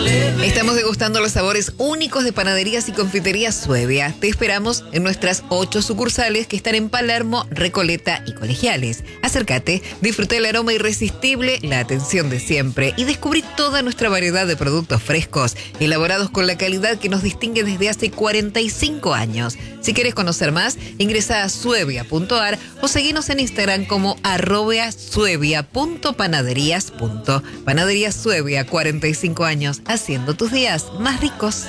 Estamos degustando los sabores únicos de Panaderías y Confiterías Suevia. Te esperamos en nuestras 8 sucursales que están en Palermo, Recoleta y Colegiales. Acércate, disfruta el aroma irresistible, la atención de siempre y descubrí toda nuestra variedad de productos frescos, elaborados con la calidad que nos distingue desde hace 45 años. Si quieres conocer más, ingresa a suevia.ar o seguinos en Instagram como @suevia.panaderías. Panaderías Suevia, 45 años, haciendo tus días más ricos.